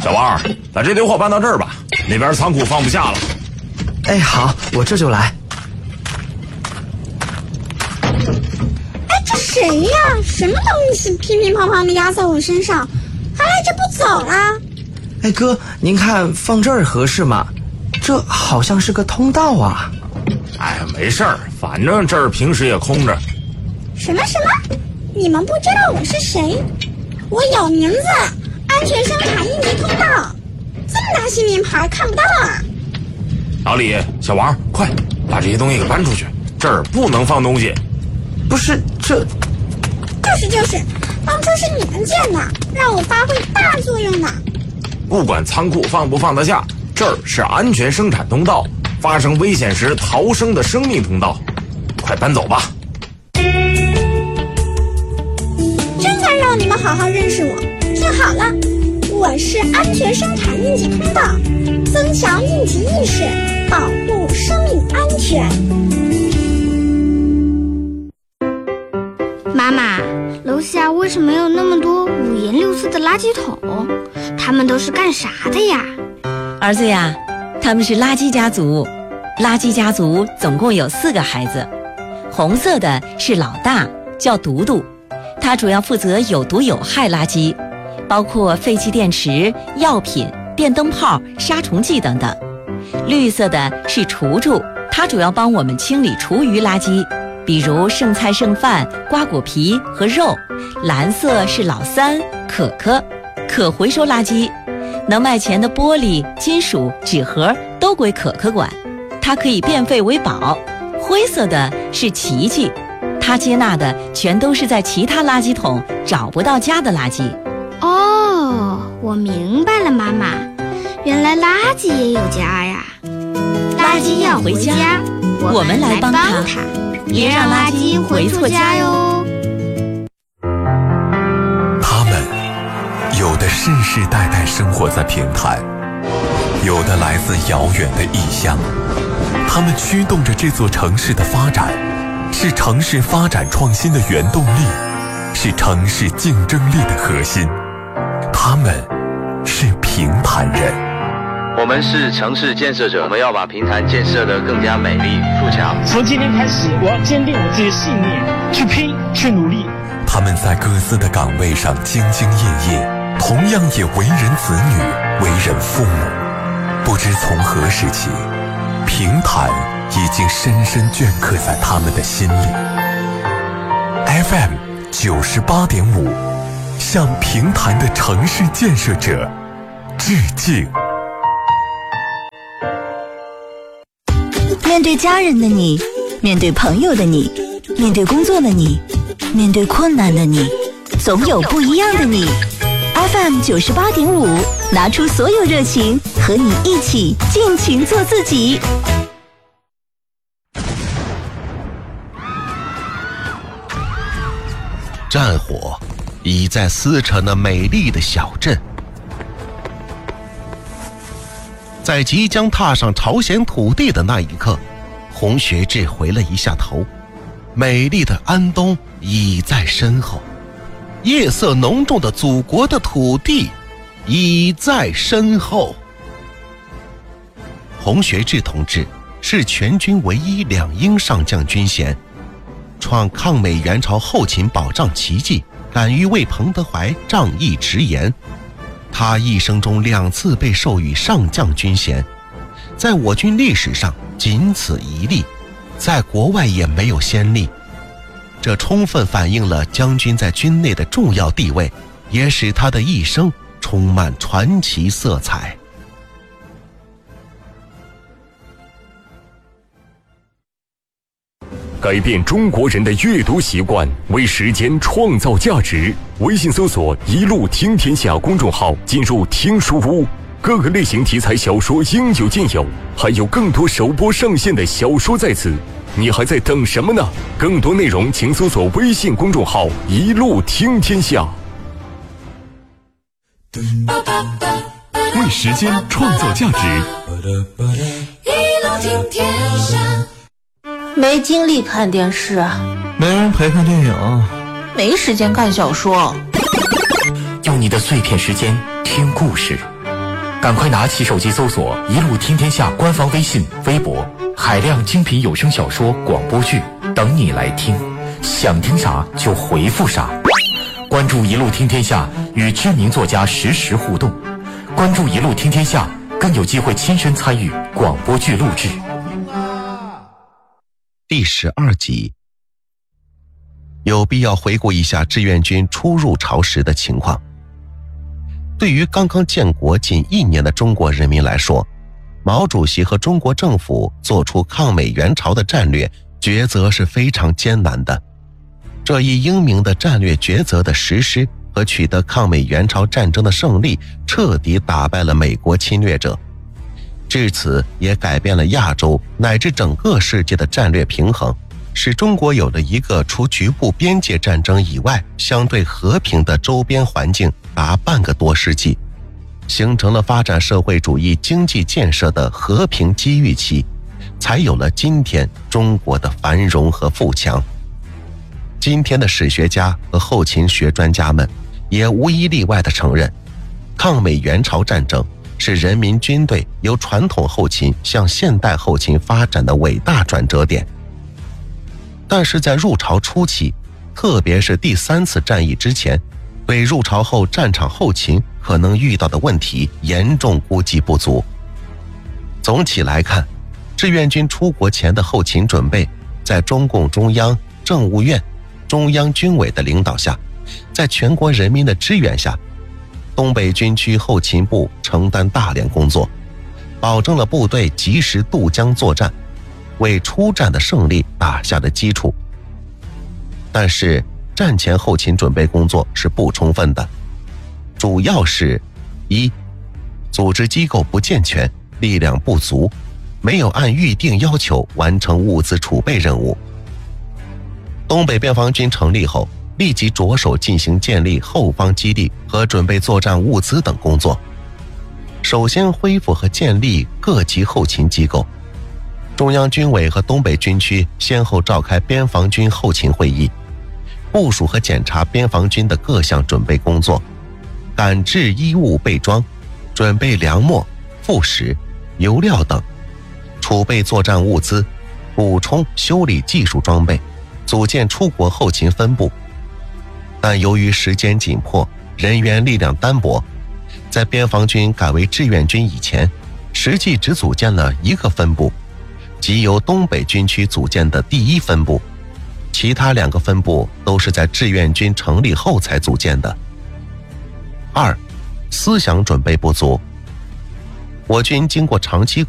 小王，把这堆货搬到这儿吧，那边仓库放不下了。 哎，好，我这就来。 哎，这谁呀？什么东西乒乒乓乓的压在我身上，还赖着不走啦？ 哎哥，您看放这儿合适吗？这好像是个通道啊。 哎，没事儿，反正这儿平时也空着。 什么？你们不知道我是谁？我有名字，安全生产应急通道。这么大信名牌看不到啊？ 老李，小王，快把这些东西给搬出去，这儿不能放东西。 不是，这就是，当初是你们建的，让我发挥大作用的。 不管仓库放不放得下，这儿是安全生产通道，发生危险时逃生的生命通道。快搬走吧。 真想让你们好好认识我。听好了，我是安全生产应急通道，增强应急意识，保护生命安全。 妈妈，楼下为什么有那么多五颜六色的垃圾桶？他们都是干啥的呀？ 儿子呀，他们是垃圾家族。垃圾家族总共有4个孩子，红色的是老大，叫独独，他主要负责有毒有害垃圾，包括废弃电池、药品、电灯泡、杀虫剂等等。绿色的是厨厨，他主要帮我们清理厨余垃圾，比如剩菜剩饭、瓜果皮和肉。蓝色是老三，可可，可回收垃圾，能卖钱的玻璃、金属、纸盒都归可可管，它可以变废为宝。灰色的是琪琪，他接纳的全都是在其他垃圾桶找不到家的垃圾。 哦，我明白了，妈妈，原来垃圾也有家呀。垃圾要回家，我们来帮他，别让垃圾回错家哟。 他们有的世世代代生活在平潭，有的来自遥远的异乡，他们驱动着这座城市的发展，是城市发展创新的原动力，是城市竞争力的核心。他们是平潭人。 我们是城市建设者，我们要把平潭建设得更加美丽富强。 从今天开始，我要坚定我自己的信念，去拼，去努力。 他们在各自的岗位上兢兢业业，同样也为人子女，为人父母。不知从何时起，平潭已经深深镌刻在他们的心里。FM 98.5，向平潭的城市建设者致敬。 面对家人的你，面对朋友的你，面对工作的你，面对困难的你，总有不一样的你。FM 98.5，拿出所有热情，和你一起尽情做自己。 战火已在撕成了美丽的小镇。在即将踏上朝鲜土地的那一刻，洪学智回了一下头，美丽的安东已在身后，夜色浓重的祖国的土地已在身后。洪学智同志是全军唯一2英上将军衔，创抗美援朝后勤保障奇迹，敢于为彭德怀仗义直言。他一生中2次被授予上将军衔，在我军历史上仅此一例，在国外也没有先例。这充分反映了将军在军内的重要地位，也使他的一生充满传奇色彩。 改变中国人的阅读习惯，为时间创造价值。微信搜索“一路听天下”公众号，进入听书屋，各个类型题材小说应有尽有，还有更多首播上线的小说在此，你还在等什么呢？更多内容请搜索微信公众号“一路听天下”。 为时间创造价值， 一路听天下。 没精力看电视， 没人陪看电影， 没时间看小说， 用你的碎片时间听故事， 赶快拿起手机搜索“一路听天下”官方微信、微博，海量精品有声小说、广播剧等你来听，想听啥就回复啥。关注“一路听天下”，与知名作家实时互动。关注“一路听天下”，更有机会亲身参与广播剧录制。 第12集，有必要回顾一下志愿军初入朝时的情况。对于刚刚建国仅1年的中国人民来说，毛主席和中国政府做出抗美援朝的战略抉择是非常艰难的。这一英明的战略抉择的实施和取得抗美援朝战争的胜利，彻底打败了美国侵略者，至此也改变了亚洲乃至整个世界的战略平衡，使中国有了一个除局部边界战争以外相对和平的周边环境达半个多世纪，形成了发展社会主义经济建设的和平机遇期，才有了今天中国的繁荣和富强。今天的史学家和后勤学专家们也无一例外地承认，抗美援朝战争是人民军队由传统后勤向现代后勤发展的伟大转折点。但是在入朝初期，特别是第3次战役之前，对入朝后战场后勤可能遇到的问题严重估计不足。总体来看，志愿军出国前的后勤准备，在中共中央、政务院、中央军委的领导下，在全国人民的支援下，东北军区后勤部承担大量工作，保证了部队及时渡江作战，为出战的胜利打下了基础。但是战前后勤准备工作是不充分的，主要是1. 组织机构不健全，力量不足，没有按预定要求完成物资储备任务。东北边防军成立后，立即着手进行建立后方基地和准备作战物资等工作。首先恢复和建立各级后勤机构，中央军委和东北军区先后召开边防军后勤会议，部署和检查边防军的各项准备工作，赶制衣物备装，准备粮秣、副食、油料等，储备作战物资，补充修理技术装备，组建出国后勤分部。但由于时间紧迫，人员力量单薄，在边防军改为志愿军以前，实际只组建了1个分部，即由东北军区组建的第1分部，其他2个分部都是在志愿军成立后才组建的。2. 思想准备不足。我军经过长期